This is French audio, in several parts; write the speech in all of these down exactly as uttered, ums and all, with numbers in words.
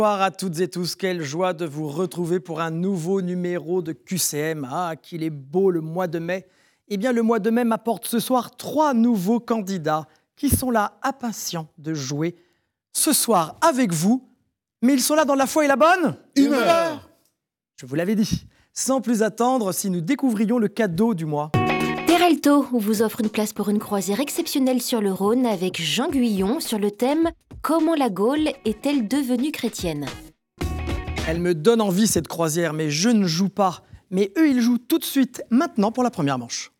Bonsoir à toutes et tous, quelle joie de vous retrouver pour un nouveau numéro de Q C M. Ah, qu'il est beau le mois de mai. Eh bien, le mois de mai m'apporte ce soir trois nouveaux candidats qui sont là, impatients de jouer ce soir avec vous. Mais ils sont là dans la foi et la bonne humeur. Je vous l'avais dit. Sans plus attendre, si nous découvrions le cadeau du mois. Terralto vous offre une place pour une croisière exceptionnelle sur le Rhône avec Jean Guyon sur le thème « Comment la Gaule est-elle devenue chrétienne ?» Elle me donne envie cette croisière, mais je ne joue pas. Mais eux, ils jouent tout de suite, maintenant pour la première manche.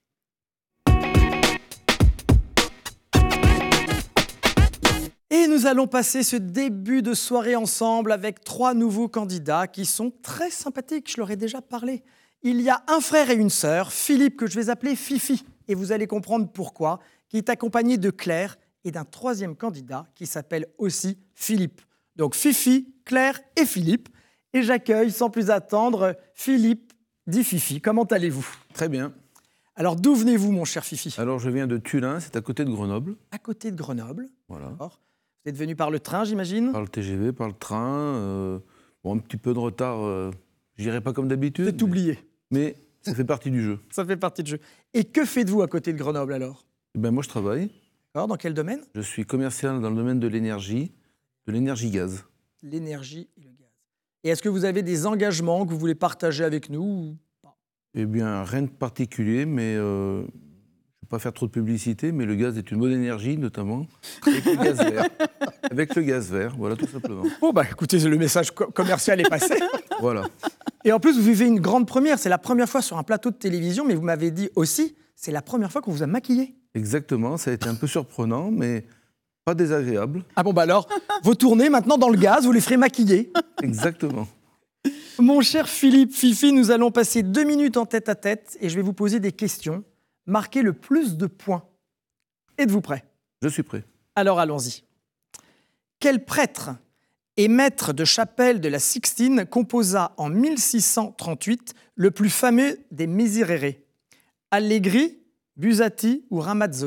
Et nous allons passer ce début de soirée ensemble avec trois nouveaux candidats qui sont très sympathiques, je leur ai déjà parlé. Il y a un frère et une sœur, Philippe, que je vais appeler Fifi, et vous allez comprendre pourquoi, qui est accompagné de Claire et d'un troisième candidat qui s'appelle aussi Philippe. Donc Fifi, Claire et Philippe. Et j'accueille sans plus attendre Philippe, dit Fifi. Comment allez-vous ? Très bien. Alors d'où venez-vous, mon cher Fifi ? Alors je viens de Tullin, c'est à côté de Grenoble. À côté de Grenoble. Voilà. D'accord. Vous êtes venu par le train, j'imagine ? Par le T G V, par le train. Euh, bon, un petit peu de retard, euh, je n'irai pas comme d'habitude. C'est oublié. Mais ça fait partie du jeu. Ça fait partie du jeu. Et que faites-vous à côté de Grenoble alors ? Eh ben, moi je travaille. Alors, dans quel domaine ? Je suis commercial dans le domaine de l'énergie, de l'énergie gaz. L'énergie et le gaz. Et est-ce que vous avez des engagements que vous voulez partager avec nous ou pas ? Eh bien, rien de particulier, mais euh, je ne vais pas faire trop de publicité, mais le gaz est une bonne énergie, notamment avec le gaz vert. Avec le gaz vert, voilà, tout simplement. Bon, bah écoutez, le message co- commercial est passé. Voilà. Et en plus, vous vivez une grande première. C'est la première fois sur un plateau de télévision, mais vous m'avez dit aussi, c'est la première fois qu'on vous a maquillé. Exactement, ça a été un peu surprenant, mais pas désagréable. Ah bon, bah alors, vos tournées maintenant dans le gaz, vous les ferez maquiller. Exactement. Mon cher Philippe, Fifi, nous allons passer deux minutes en tête à tête et je vais vous poser des questions. Marquez le plus de points. Êtes-vous prêts ? Je suis prêt. Alors allons-y. Quel prêtre et maître de chapelle de la Sixtine composa en mille six cent trente-huit le plus fameux des Miserere ? Allegri, Buzzati ou Ramazzotti ?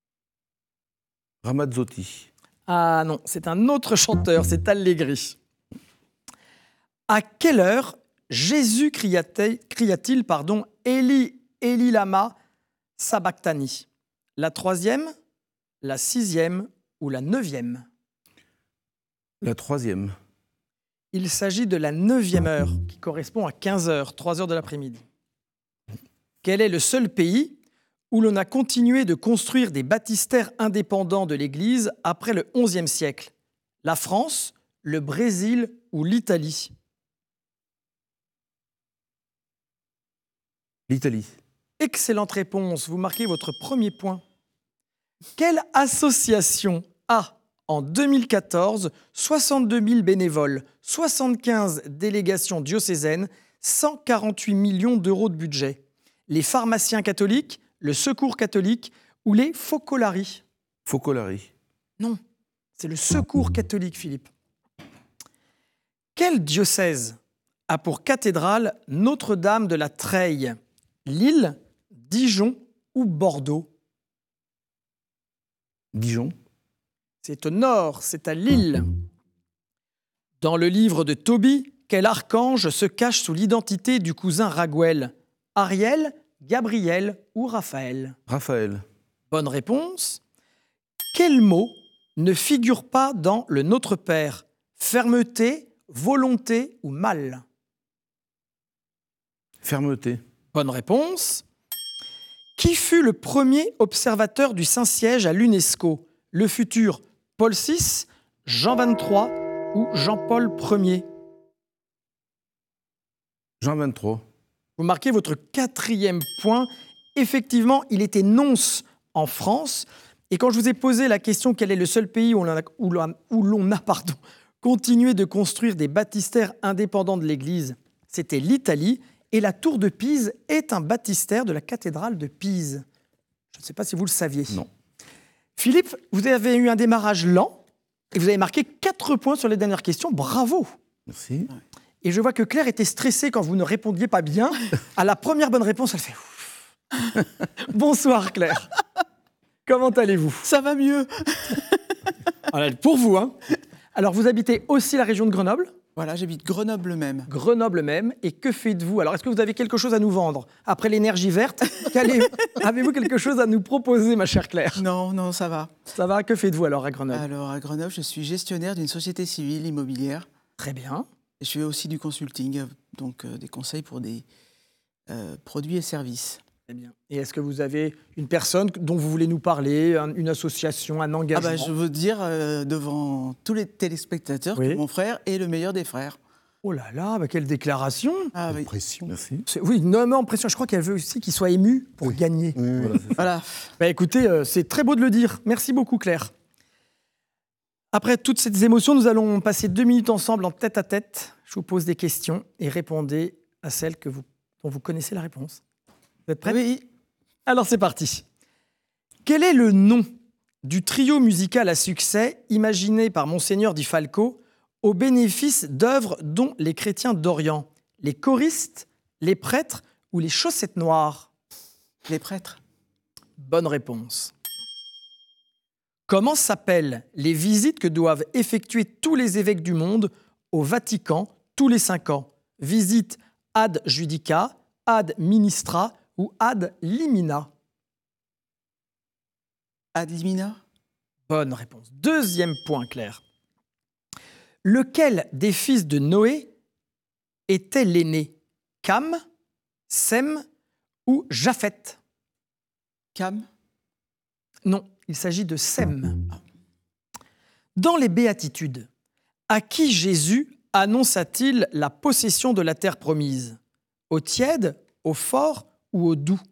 Ramazzotti. Ah non, c'est un autre chanteur, c'est Allegri. À quelle heure Jésus cria-t-il, cria-t-il pardon, Eli, Eli lama sabachthani ? La troisième, la sixième ou la neuvième ? La troisième. Il s'agit de la neuvième heure, qui correspond à quinze heures, trois heures de l'après-midi. Quel est le seul pays où l'on a continué de construire des baptistères indépendants de l'Église après le onzième siècle ? La France, le Brésil ou l'Italie ? L'Italie. Excellente réponse, vous marquez votre premier point. Quelle association a, en deux mille quatorze, soixante-deux mille bénévoles, soixante-quinze délégations diocésaines, cent quarante-huit millions d'euros de budget ? Les pharmaciens catholiques, le secours catholique ou les focolari ? Focolari. Non, c'est le secours catholique, Philippe. Quel diocèse a pour cathédrale Notre-Dame de la Treille ? Lille, Dijon ou Bordeaux ? Dijon. C'est au nord, c'est à Lille. Dans le livre de Tobie, quel archange se cache sous l'identité du cousin Raguel ? Ariel, Gabriel ou Raphaël ? Raphaël. Bonne réponse. Quel mot ne figure pas dans le Notre Père ? Fermeté, volonté ou mal ? Fermeté. Bonne réponse. Qui fut le premier observateur du Saint-Siège à l'UNESCO ? Le futur Paul six, Jean vingt-trois ou Jean-Paul Ier ? Jean vingt-trois. Vous marquez votre quatrième point. Effectivement, il était nonce en France. Et quand je vous ai posé la question quel est le seul pays où l'on a, où l'on a, où l'on a pardon, continué de construire des baptistères indépendants de l'Église, c'était l'Italie. Et la tour de Pise est un baptistère de la cathédrale de Pise. Je ne sais pas si vous le saviez. Non. Philippe, vous avez eu un démarrage lent et vous avez marqué quatre points sur les dernières questions. Bravo. Merci. Et je vois que Claire était stressée quand vous ne répondiez pas bien. À la première bonne réponse, elle fait ouf. Bonsoir Claire. Comment allez-vous ? Ça va mieux. Voilà, pour vous, hein. Alors, vous habitez aussi la région de Grenoble ? Voilà, j'habite Grenoble même. Grenoble même. Et que faites-vous? Alors, est-ce que vous avez quelque chose à nous vendre? Après l'énergie verte, allez, avez-vous quelque chose à nous proposer, ma chère Claire? Non, non, ça va. Ça va? Que faites-vous alors à Grenoble? Alors, à Grenoble, je suis gestionnaire d'une société civile immobilière. Très bien. Et je fais aussi du consulting, donc euh, des conseils pour des euh, produits et services. Très bien. Et est-ce que vous avez une personne dont vous voulez nous parler, un- une association, un Ah engagement? bah, je veux dire euh, devant tous les téléspectateurs Oui. que mon frère est le meilleur des frères. Oh là là, bah quelle déclaration! Ah oui. Pression. Merci. C'est- Oui, énormément pression. Je crois qu'elle veut aussi qu'il soit ému pour Oui. gagner. Oui, oui. Voilà, c'est ça. Voilà. Bah écoutez, euh, c'est très beau de le dire. Merci beaucoup, Claire. Après toutes ces émotions, nous allons passer deux minutes ensemble en tête à tête. Je vous pose des questions et répondez à celles que vous, dont vous connaissez la réponse. Vous êtes prêts? Oui. Alors c'est parti. Quel est le nom du trio musical à succès imaginé par Monseigneur Di Falco au bénéfice d'œuvres dont les chrétiens d'Orient? Les choristes, les prêtres ou les chaussettes noires? Les prêtres. Bonne réponse. Comment s'appellent les visites que doivent effectuer tous les évêques du monde au Vatican tous les cinq ans? Visite ad judica, ad ministra ou ad limina? Ad limina. Bonne réponse. Deuxième point, Claire. Lequel des fils de Noé était l'aîné? Cam, Sem ou Japheth? Cam. Non, il s'agit de Sem. Dans les Béatitudes, à qui Jésus annonça-t-il la possession de la terre promise? Au tiède, au fort ou au doux?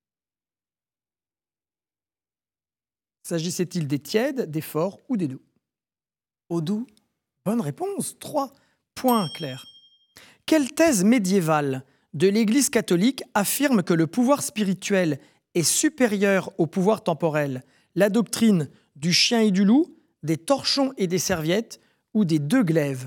S'agissait-il des tièdes, des forts ou des doux? Au doux. Bonne réponse. Trois points, Claire. Quelle thèse médiévale de l'Église catholique affirme que le pouvoir spirituel est supérieur au pouvoir temporel? La doctrine du chien et du loup, des torchons et des serviettes ou des deux glaives?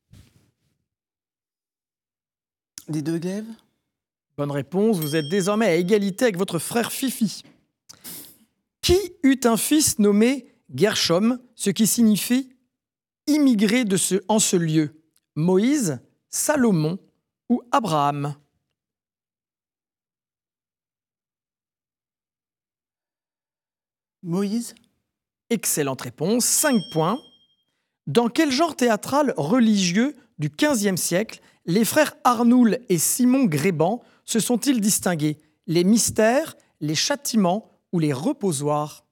Des deux glaives. Bonne réponse. Vous êtes désormais à égalité avec votre frère Fifi. Qui eut un fils nommé Gershom, ce qui signifie immigré de ce, en ce lieu? Moïse, Salomon ou Abraham? Moïse. Excellente réponse. Cinq points. Dans quel genre théâtral religieux du quinzième siècle les frères Arnoul et Simon Gréban se sont-ils distingués? Les mystères, les châtiments ou les reposoirs?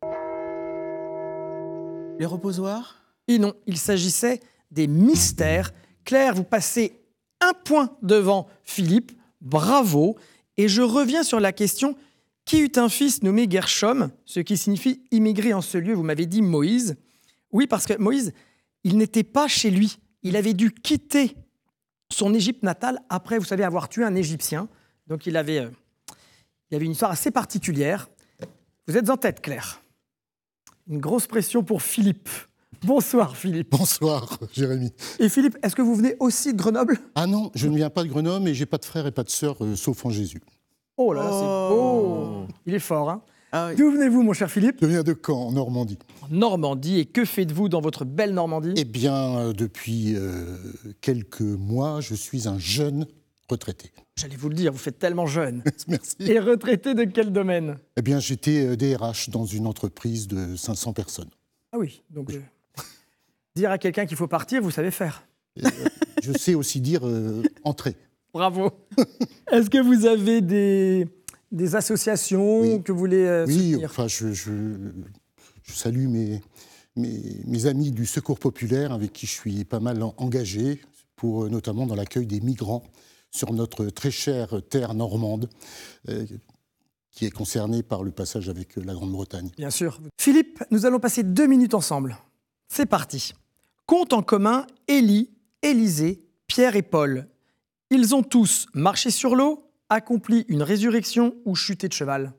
Les reposoirs. Et non, il s'agissait des mystères. Claire, vous passez un point devant Philippe. Bravo. Et je reviens sur la question: qui eut un fils nommé Gershom, ce qui signifie immigré en ce lieu? Vous m'avez dit Moïse. Oui, parce que Moïse, il n'était pas chez lui. Il avait dû quitter son Égypte natale après, vous savez, avoir tué un Égyptien. Donc il avait, euh, il avait une histoire assez particulière. Vous êtes en tête, Claire. Une grosse pression pour Philippe. Bonsoir, Philippe. Bonsoir, Jérémy. Et Philippe, est-ce que vous venez aussi de Grenoble? Ah non, je ne viens pas de Grenoble et j'ai pas de frères et pas de sœurs, euh, sauf en Jésus. Oh là là, c'est Oh. beau. Il est fort, hein? Ah oui. D'où venez-vous, mon cher Philippe? Je viens de Caen, en Normandie. En Normandie. Et que faites-vous dans votre belle Normandie? Eh bien, euh, depuis euh, quelques mois, je suis un jeune retraité. J'allais vous le dire, vous faites tellement jeune. Merci. Et retraité de quel domaine? Eh bien, j'étais euh, D R H dans une entreprise de cinq cents personnes. Ah oui, donc euh, dire à quelqu'un qu'il faut partir, vous savez faire. Et, euh, je sais aussi dire euh, entrer. Bravo. Est-ce que vous avez des, des associations Oui. que vous voulez euh, Oui, soutenir? enfin, je, je, je salue mes, mes, mes amis du Secours populaire avec qui je suis pas mal en- engagé, pour, euh, notamment dans l'accueil des migrants sur notre très chère terre normande, euh, qui est concernée par le passage avec euh, la Grande-Bretagne. Bien sûr. Philippe, nous allons passer deux minutes ensemble. C'est parti. Compte en commun Élie, Élisée, Pierre et Paul. Ils ont tous marché sur l'eau, accompli une résurrection ou chuté de cheval.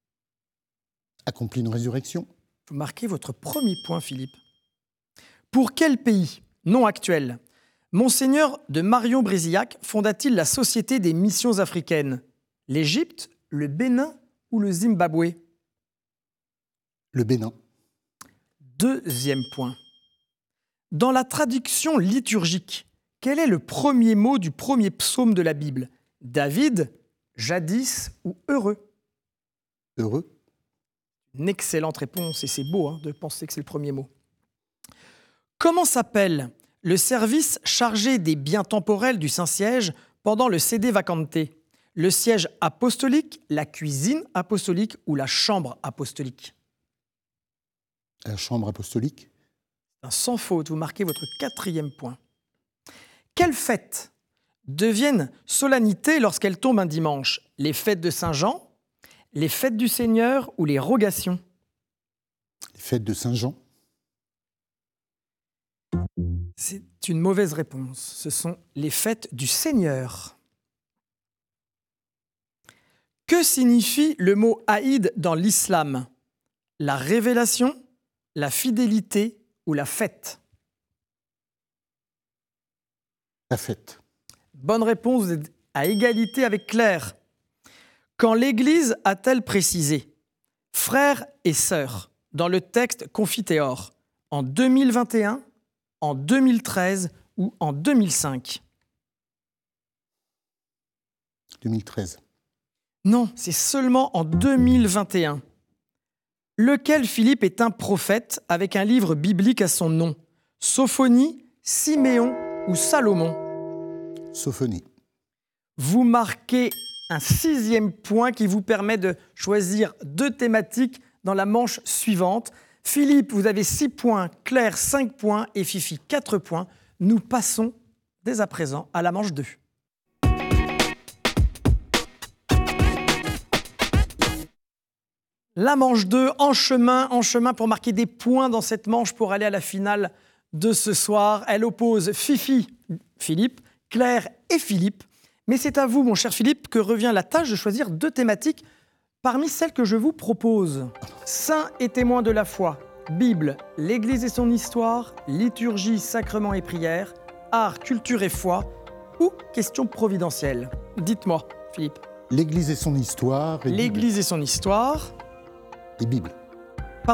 Accompli une résurrection. Vous marquez votre premier point, Philippe. Pour quel pays, non actuel, Monseigneur de Marion-Brézillac fonda-t-il la Société des missions africaines? L'Égypte, le Bénin ou le Zimbabwe? Le Bénin. Deuxième point. Dans la traduction liturgique, quel est le premier mot du premier psaume de la Bible? David, jadis ou heureux? Heureux. Une excellente réponse, et c'est beau hein, de penser que c'est le premier mot. Comment s'appelle le service chargé des biens temporels du Saint-Siège pendant le Sede Vacante? Le siège apostolique, la cuisine apostolique ou la chambre apostolique? La chambre apostolique. Sans faute, vous marquez votre quatrième point. Quelles fêtes deviennent solennités lorsqu'elles tombent un dimanche? Les fêtes de Saint-Jean, les fêtes du Seigneur ou les rogations? Les fêtes de Saint-Jean. C'est une mauvaise réponse. Ce sont les fêtes du Seigneur. Que signifie le mot Aïd dans l'islam? La révélation, la fidélité ou la fête? La fête. Bonne réponse, vous êtes à égalité avec Claire. Quand l'Église a-t-elle précisé « frères et sœurs » dans le texte Confiteor, en deux mille vingt et un, en deux mille treize ou en deux mille cinq? deux mille treize. Non, c'est seulement en deux mille vingt et un. Lequel Philippe est un prophète avec un livre biblique à son nom? Sophonie, Siméon ou Salomon? Sophonie. Vous marquez un sixième point qui vous permet de choisir deux thématiques dans la manche suivante. Philippe, vous avez six points, Claire cinq points et Fifi quatre points. Nous passons dès à présent à la manche deux. La manche deux, en chemin, en chemin pour marquer des points dans cette manche pour aller à la finale de ce soir. Elle oppose Fifi, Philippe, Claire et Philippe. Mais c'est à vous, mon cher Philippe, que revient la tâche de choisir deux thématiques parmi celles que je vous propose. Saints et témoins de la foi, Bible, l'Église et son histoire, liturgie, sacrements et prières, art, culture et foi, ou questions providentielles. Dites-moi, Philippe. L'Église et son histoire. Et L'Église et son histoire. Et Bible.